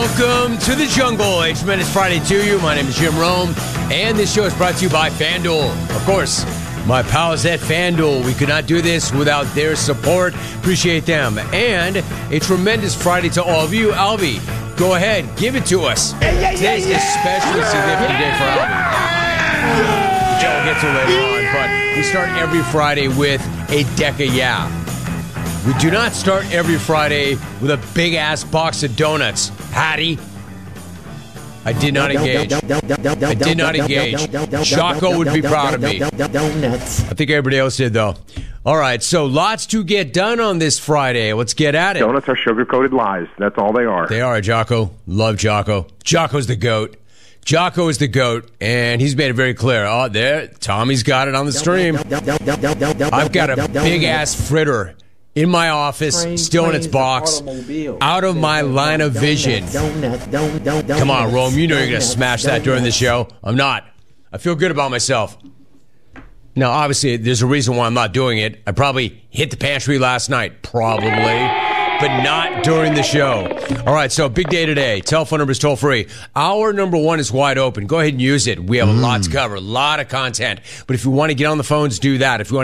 Welcome to the jungle. A tremendous Friday to you. My name is Jim Rome, and this show is brought to you by FanDuel. Of course, my pals at FanDuel. We could not do this without their support. Appreciate them. And a tremendous Friday to all of you. Albie, go ahead. Give it to us. Today's an especially significant day for Albie. Which I'll get to later on, but we start every Friday with a deck of yeah. We do not start every Friday with a big-ass box of donuts. Hattie. I did not engage. I did not engage. Jocko would be proud of me. I think everybody else did, though. All right, so lots to get done on this Friday. Let's get at it. Donuts are sugar-coated lies. That's all they are. They are, Jocko. Love Jocko. Jocko's the GOAT. Jocko is the GOAT, and he's made it very clear. Oh, there, Tommy's got it on the stream. I've got a big-ass fritter in my office, still in its box, out of my line of vision. Come on, Rome, you know you're going to smash that during the show. I'm not. I feel good about myself. Now, obviously, there's a reason why I'm not doing it. I probably hit the pantry last night, probably, but not during the show. All right, so big day today. Telephone number is toll free. Hour number 1 is wide open. Go ahead and use it. We have a lot to cover, a lot of content. But if you want to get on the phones, do that. If you want